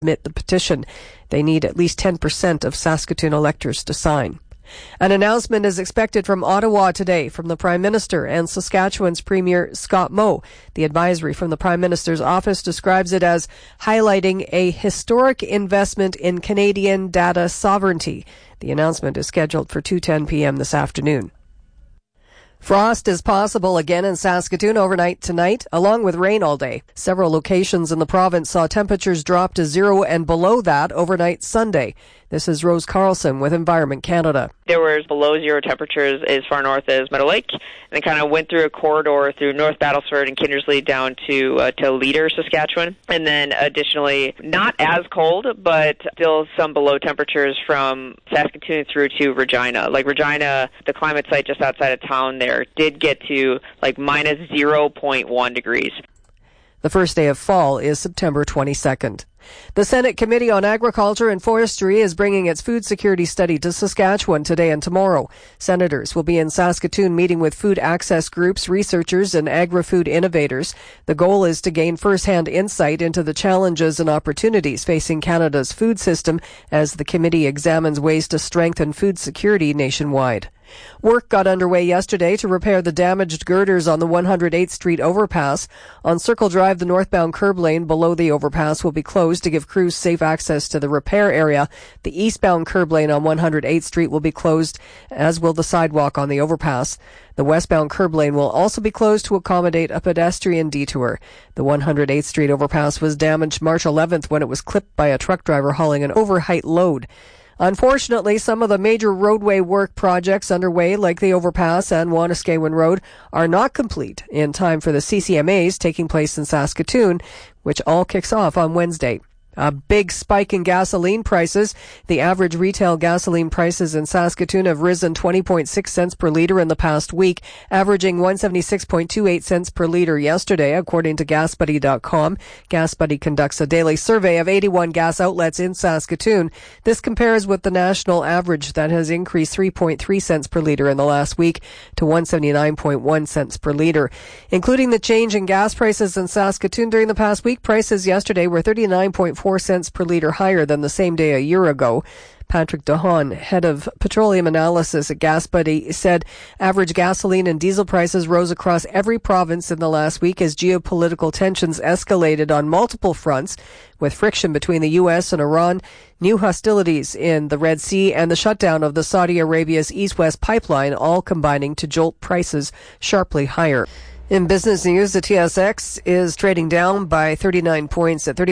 submit the petition. They need at least 10% of Saskatoon electors to sign. An announcement is expected from Ottawa today from the Prime Minister and Saskatchewan's Premier Scott Moe. The advisory from the Prime Minister's office describes it as highlighting a historic investment in Canadian data sovereignty. The announcement is scheduled for 2:10 p.m. this afternoon. Frost is possible again in Saskatoon overnight tonight, along with rain all day. Several locations in the province saw temperatures drop to 0 and below that overnight Sunday. This is Rose Carlson with Environment Canada. There was below zero temperatures as far north as Meadow Lake, and it kind of went through a corridor through North Battleford and Kindersley down to Leader, Saskatchewan. And then additionally, not as cold, but still some below temperatures from Saskatoon through to Regina. Like Regina, the climate site just outside of town there, did get to like minus 0.1 degrees. The first day of fall is September 22nd. The Senate Committee on Agriculture and Forestry is bringing its food security study to Saskatchewan today and tomorrow. Senators will be in Saskatoon meeting with food access groups, researchers, and agri-food innovators. The goal is to gain first-hand insight into the challenges and opportunities facing Canada's food system as the committee examines ways to strengthen food security nationwide. Work got underway yesterday to repair the damaged girders on the 108th Street overpass. On Circle Drive, the northbound curb lane below the overpass will be closed to give crews safe access to the repair area. The eastbound curb lane on 108th Street will be closed, as will the sidewalk on the overpass. The westbound curb lane will also be closed to accommodate a pedestrian detour. The 108th Street overpass was damaged March 11th when it was clipped by a truck driver hauling an overheight load. Unfortunately, some of the major roadway work projects underway, like the overpass and Wanuskewin Road, are not complete in time for the CCMAs taking place in Saskatoon, which all kicks off on Wednesday. A big spike in gasoline prices. The average retail gasoline prices in Saskatoon have risen 20.6 cents per litre in the past week, averaging 176.28 cents per litre yesterday, according to GasBuddy.com. GasBuddy conducts a daily survey of 81 gas outlets in Saskatoon. This compares with the national average that has increased 3.3 cents per litre in the last week to 179.1 cents per litre. Including the change in gas prices in Saskatoon during the past week, prices yesterday were 39.4 cents per litre higher than the same day a year ago. Patrick DeHaan, head of petroleum analysis at GasBuddy, said average gasoline and diesel prices rose across every province in the last week as geopolitical tensions escalated on multiple fronts, with friction between the U.S. and Iran, new hostilities in the Red Sea, and the shutdown of the Saudi Arabia's East-West pipeline, all combining to jolt prices sharply higher. In business news, the TSX is trading down by 39 points at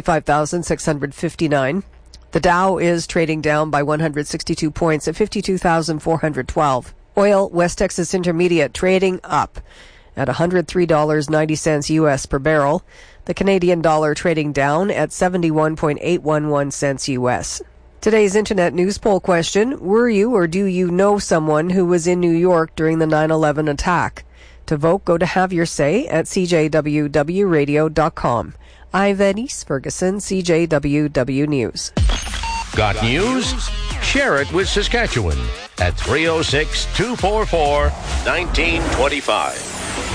35,659. The Dow is trading down by 162 points at 52,412. Oil, West Texas Intermediate, trading up at $103.90 U.S. per barrel. The Canadian dollar trading down at 71.811 cents U.S. Today's Internet news poll question: were you or do you know someone who was in New York during the 9/11 attack? To vote, go to Have Your Say at cjwwradio.com. I'm Venice Ferguson, CJWW News. Got news? Share it with Saskatchewan at 306-244-1925.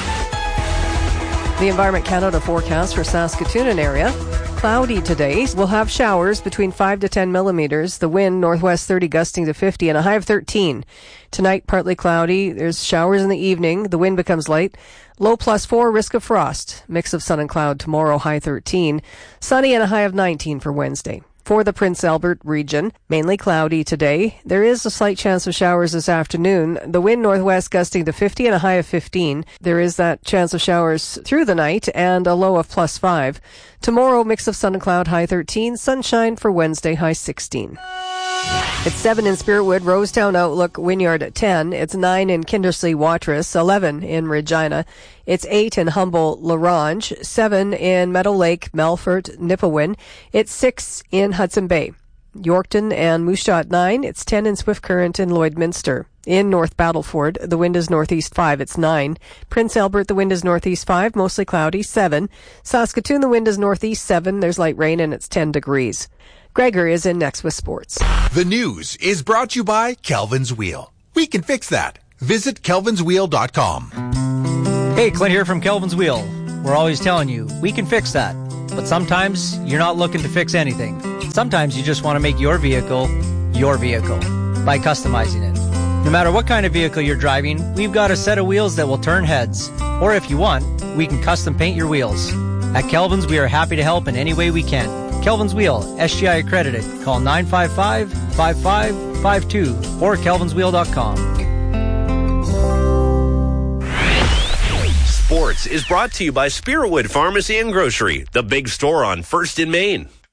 The Environment Canada forecast for Saskatoon and area. Cloudy today. We'll have showers between 5 to 10 millimeters. The wind northwest 30 gusting to 50 and a high of 13. Tonight, partly cloudy. There's showers in the evening. The wind becomes light. Low +4, risk of frost. Mix of sun and cloud tomorrow, high 13. Sunny and a high of 19 for Wednesday. For the Prince Albert region, mainly cloudy today. There is a slight chance of showers this afternoon. The wind northwest gusting to 50 and a high of 15. There is that chance of showers through the night and a low of +5. Tomorrow, mix of sun and cloud, high 13. Sunshine for Wednesday, high 16. It's 7 in Spiritwood, Rosetown Outlook, Wynyard at 10. It's 9 in Kindersley, Watrous, 11 in Regina. It's 8 in Humboldt, La Ronge, 7 in Meadow Lake, Melfort, Nipawin. It's 6 in Hudson Bay. Yorkton and Moose Jaw at 9. It's 10 in Swift Current and Lloydminster. In North Battleford, the wind is northeast 5. It's 9. Prince Albert, the wind is northeast 5, mostly cloudy, 7. Saskatoon, the wind is northeast 7. There's light rain and it's 10 degrees. Gregor is in next with sports. The news is brought to you by Kelvin's Wheel. We can fix that. Visit kelvinswheel.com. Hey, Clint here from Kelvin's Wheel. We're always telling you, we can fix that. But sometimes you're not looking to fix anything. Sometimes you just want to make your vehicle by customizing it. No matter what kind of vehicle you're driving, we've got a set of wheels that will turn heads. Or if you want, we can custom paint your wheels. At Kelvin's, we are happy to help in any way we can. Kelvin's Wheel, SGI accredited. Call 955-5552 or kelvinswheel.com. Sports is brought to you by Spiritwood Pharmacy and Grocery, the big store on 1st in Maine.